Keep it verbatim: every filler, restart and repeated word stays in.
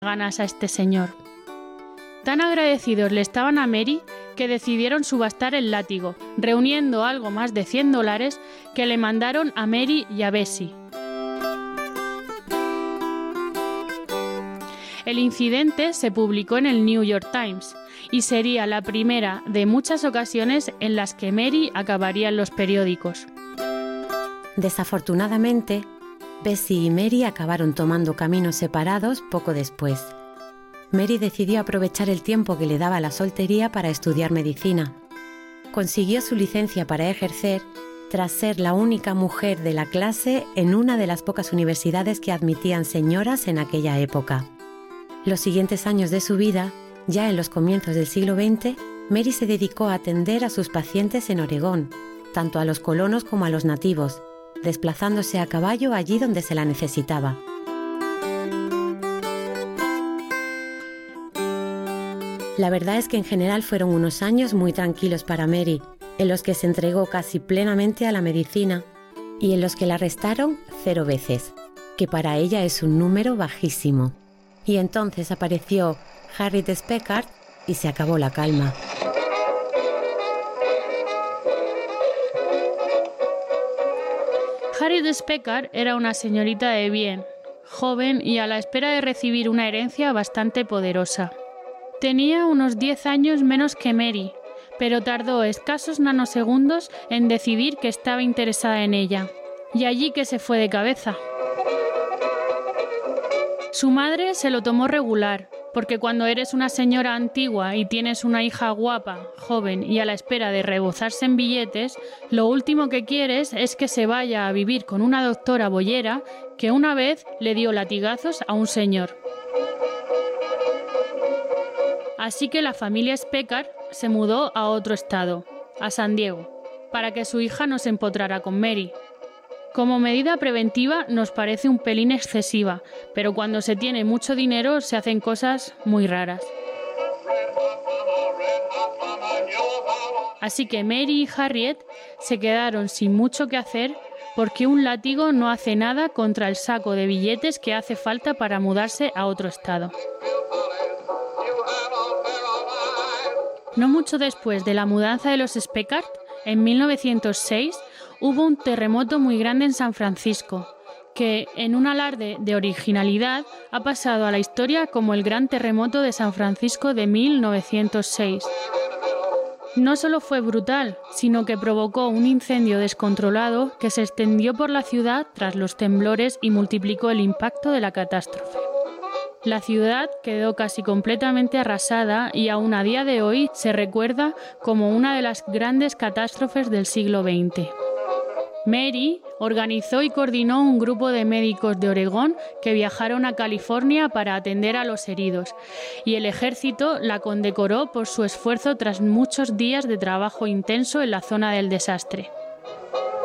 ganas a este señor. Tan agradecidos le estaban a Mary que decidieron subastar el látigo, reuniendo algo más de cien dólares que le mandaron a Mary y a Bessie. El incidente se publicó en el New York Times y sería la primera de muchas ocasiones en las que Mary acabaría en los periódicos. Desafortunadamente, Bessie y Mary acabaron tomando caminos separados poco después. Mary decidió aprovechar el tiempo que le daba la soltería para estudiar medicina. Consiguió su licencia para ejercer tras ser la única mujer de la clase en una de las pocas universidades que admitían señoras en aquella época. Los siguientes años de su vida, ya en los comienzos del siglo veinte, Mary se dedicó a atender a sus pacientes en Oregón, tanto a los colonos como a los nativos, desplazándose a caballo allí donde se la necesitaba. La verdad es que en general fueron unos años muy tranquilos para Mary, en los que se entregó casi plenamente a la medicina y en los que la arrestaron cero veces, que para ella es un número bajísimo. Y entonces apareció Harriet Speckart y se acabó la calma. Harriet Speckart era una señorita de bien, joven y a la espera de recibir una herencia bastante poderosa. Tenía unos diez años menos que Mary, pero tardó escasos nanosegundos en decidir que estaba interesada en ella, y allí que se fue de cabeza. Su madre se lo tomó regular, porque cuando eres una señora antigua y tienes una hija guapa, joven y a la espera de rebozarse en billetes, lo último que quieres es que se vaya a vivir con una doctora boyera que una vez le dio latigazos a un señor. Así que la familia Speckart se mudó a otro estado, a San Diego, para que su hija no se empotrara con Mary. Como medida preventiva nos parece un pelín excesiva, pero cuando se tiene mucho dinero se hacen cosas muy raras. Así que Mary y Harriet se quedaron sin mucho que hacer porque un látigo no hace nada contra el saco de billetes que hace falta para mudarse a otro estado. No mucho después de la mudanza de los Speckart, en mil novecientos seis, hubo un terremoto muy grande en San Francisco, que, en un alarde de originalidad, ha pasado a la historia como el Gran Terremoto de San Francisco de mil novecientos seis. No solo fue brutal, sino que provocó un incendio descontrolado que se extendió por la ciudad tras los temblores y multiplicó el impacto de la catástrofe. La ciudad quedó casi completamente arrasada y aún a día de hoy se recuerda como una de las grandes catástrofes del siglo veinte. Mary organizó y coordinó un grupo de médicos de Oregón que viajaron a California para atender a los heridos, y el ejército la condecoró por su esfuerzo tras muchos días de trabajo intenso en la zona del desastre.